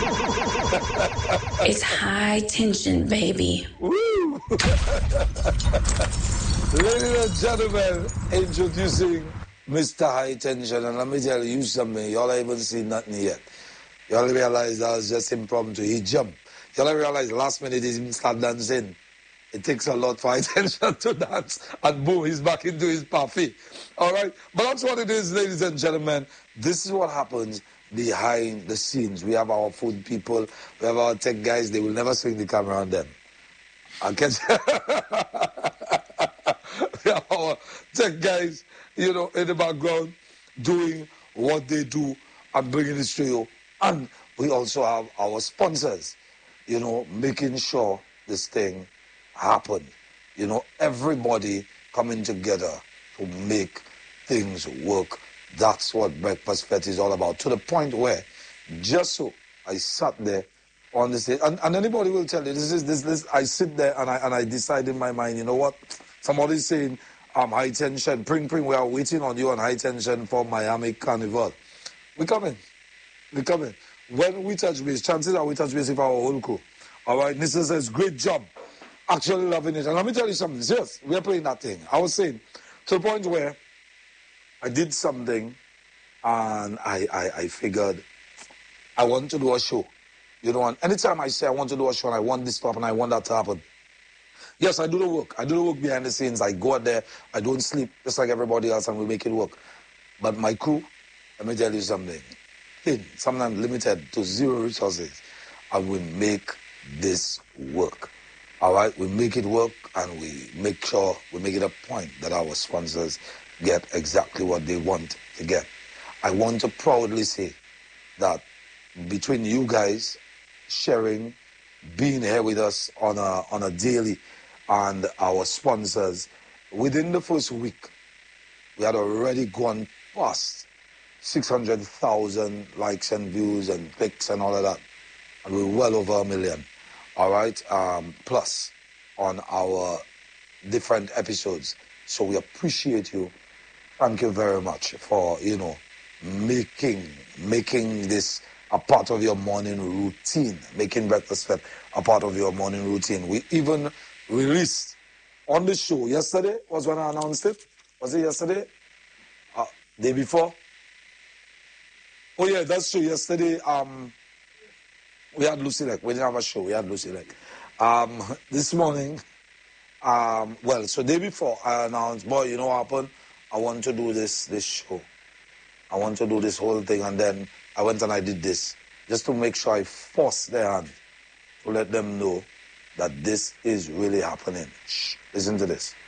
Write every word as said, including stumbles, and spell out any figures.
It's high tension, baby. Woo! Ladies and gentlemen, introducing Mister High Tension. And let me tell you something. Y'all haven't seen nothing yet. Y'all realize that was just impromptu. He jumped. Y'all realize last minute he didn't start dancing. It takes a lot for High Tension to dance. And boom, he's back into his parfait. All right? But that's what it is, ladies and gentlemen. This is what happens behind the scenes. We have our food people. We have our tech guys. They will never swing the camera on them. I catch we have our tech guys, you know, in the background doing what they do and bringing it to you. And we also have our sponsors, you know, making sure this thing happen. You know, everybody coming together to make things work. That's what Breakfast Fete is all about. To the point where, just so I sat there on the stage, and, and anybody will tell you, this is this this. I sit there and I and I decide in my mind, you know what? Somebody's saying, um, High Tension, Pring Pring, we are waiting on you on High Tension for Miami Carnival. We coming. We coming. When we touch base, chances are we touch base with our whole crew. All right, Nissa says, great job. Actually loving it. And let me tell you something. Serious, we are playing that thing. I was saying, to the point where I did something and I, I, I figured I want to do a show. You know, and anytime I say I want to do a show and I want this to happen, I want that to happen. Yes, I do the work. I do the work behind the scenes. I go out there. I don't sleep just like everybody else and we make it work. But my crew, let me tell you something. Thin, sometimes limited to zero resources. And we make this work. All right? We make it work and we make sure we make it a point that our sponsors get exactly what they want to get. I want to proudly say that between you guys sharing, being here with us on a on a daily, and our sponsors, within the first week, we had already gone past six hundred thousand likes and views and clicks and all of that. And we're well over a million, all right, um, plus on our different episodes. So we appreciate you. Thank you very much for, you know, making making this a part of your morning routine, making Breakfast Fete a part of your morning routine. We even released on the show yesterday, was when I announced it. Was it yesterday? Uh, day before? Oh yeah, that's true. Yesterday, um, we had Lucy Lake. We didn't have a show. We had Lucy Lake. Um, this morning, um, well, so day before, I announced, boy, you know what happened? I want to do this this show. I want to do this whole thing, and then I went and I did this just to make sure I forced their hand to let them know that this is really happening. Shh, listen to this.